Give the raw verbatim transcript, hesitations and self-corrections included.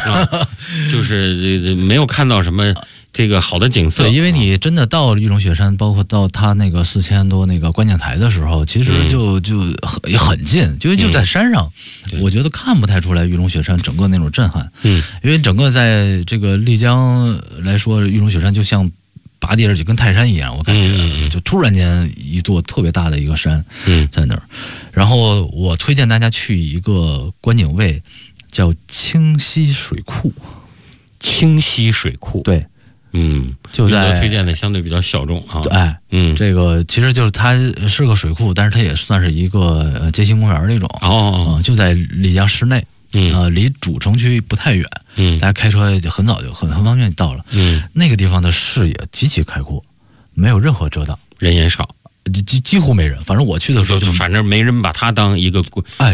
啊、就是没有看到什么这个好的景色。 对，因为你真的到玉龙雪山，包括到它那个四千多那个观景台的时候，其实就、嗯、就很很近，就就在山上、嗯，我觉得看不太出来玉龙雪山整个那种震撼。 嗯， 因为整个在这个丽江来说，玉龙雪山就像拔地而起，跟泰山一样，我感觉、嗯、就突然间一座特别大的一个山在那儿、嗯。然后我推荐大家去一个观景位，叫清溪水库。 清溪水库， 对。 嗯， 就在推荐的相对比较小众啊。 哎， 嗯， 这个其实就是它是个水库，但是它也算是一个街心公园那种。 哦、 呃，就在丽江市内， 嗯， 呃，离主城区不太远， 嗯， 大家开车很早就很很方便到了。 嗯， 那个地方的视野极其开阔，没有任何遮挡， 人也少， 几几乎没人。反正我去的时候就， 就反正没人把它当一个哎